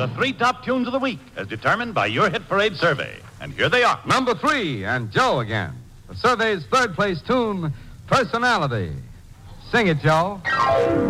The 3 top tunes of the week, as determined by your Hit Parade survey. And here they are. Number 3, and Joe again. The survey's third-place tune, Personality. Sing it, Joe.